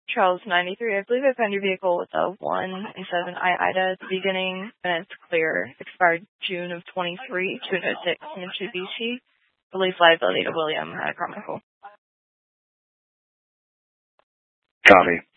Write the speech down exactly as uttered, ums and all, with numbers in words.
Charles ninety-three, I believe I found your vehicle with a one instead of an I Ida at the beginning, and it's clear. Expired June of twenty-three, two oh six Mitsubishi. Release liability to William at Carmichael. Copy.